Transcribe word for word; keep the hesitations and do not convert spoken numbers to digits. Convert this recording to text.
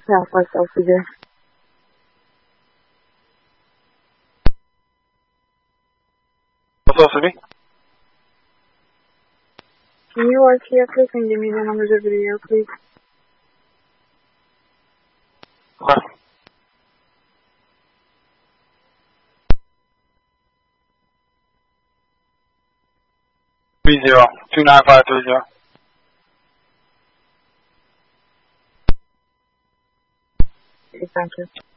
Southwest Oxygen. What's up, City? Can you R T F this and give me the numbers over the air, please? Okay. three zero two nine five three zero. Thank you.